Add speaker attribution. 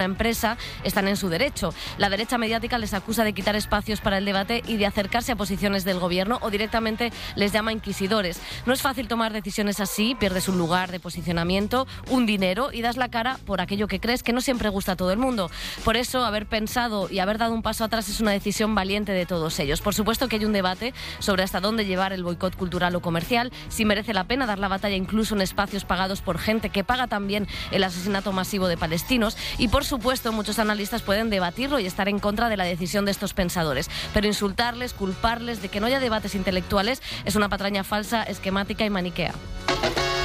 Speaker 1: empresa están en su derecho. La derecha mediática les acusa de quitar espacios para el debate y de acercarse a posiciones del gobierno o directamente les llama inquisidores. No es fácil tomar decisiones así, pierdes un lugar de posicionamiento, un dinero y das la cara por aquello que crees, que no siempre gusta a todo el mundo. Por eso, haber pensado y haber dado un paso atrás es una decisión valiente de todos ellos. Por supuesto que hay un debate sobre hasta dónde llevar el boicot cultural o comercial, si merece la pena dar la batalla incluso en espacios pagados por gente que paga también el asesinato masivo de palestinos, y por supuesto muchos analistas pueden debatirlo y estar en contra de la decisión de estos pensadores, pero insultarles, culparles de que no haya debates intelectuales es una patraña falsa, esquemática y maniquea.